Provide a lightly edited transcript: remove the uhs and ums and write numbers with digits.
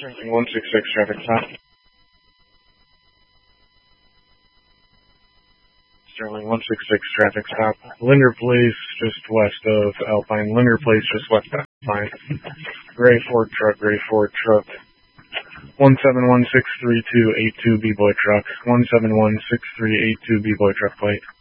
Sterling 166 traffic stop. Sterling 166 traffic stop. Linder Place just west of Alpine. Linder Place just west of Alpine. Gray Ford truck, 1716382 B-boy truck. 1716382 B-boy truck plate.